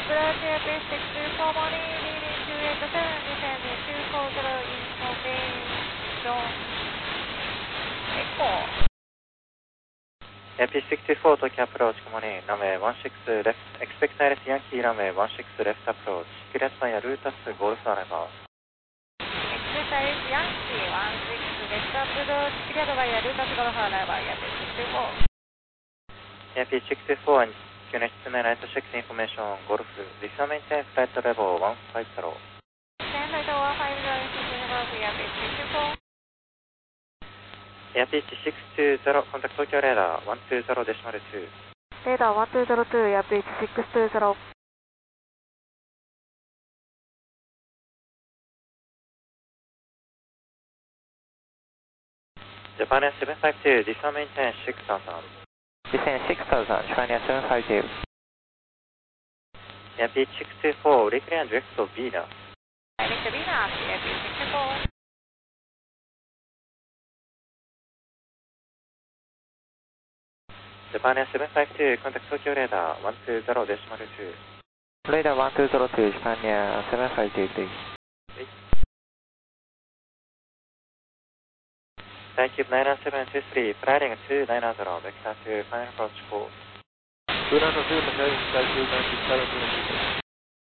approach Airfield 624 morning, leading to 87, descend 240 information. Echo. Airfield 624 Tokyo approach, good morning, runway 16 left, expect ILS Yankee runway 16 left approach, cleared via Lotus Golf arrival. Expect ILS Yankee 16 left approach, cleared via Lotus Golf arrival, Airfield 624. Airfield 624 QNH 29 check information Golf, this will maintain flight level 150. Maintain flight level 150, Airfield 624. Airfield 620, contact Tokyo radar 120.2. Radar 1202, Airfield 620. Japan 752, this will maintain 6000. Descend 6000, China 752. Airfield 624, reclaim direct to Venus. Direct to Venus, Airfield 624. Japan 752, contact Tokyo radar 120.2. Radar 1202, Japan 752, please. Taicube 99723, flying 290, vector to final approach course. 290, Macau, Taicube 99723.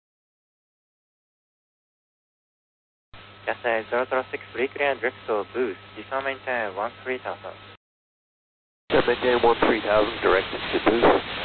Gas 006, reclaim direct to boost, this will maintain 13,000. Maintain 13,000, directed to boost.